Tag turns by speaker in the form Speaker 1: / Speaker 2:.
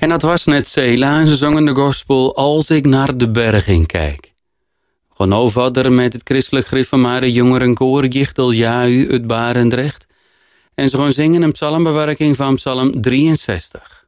Speaker 1: En dat was net Sela en ze zongen de gospel Als ik naar de berging kijk. We gaan verder met het christelijk gereformeerde jongerenkoor Jichtel Jaju uit Barendrecht. En ze gaan zingen een psalmbewerking van psalm 63.